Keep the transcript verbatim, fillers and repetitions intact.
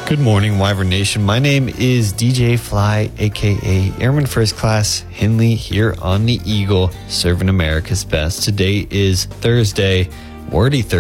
Good morning, Wyvern Nation. My name is D J Fly, aka Airman First Class Henley, here on the Eagle, serving America's best. Today is Thursday, Wordy Thursday.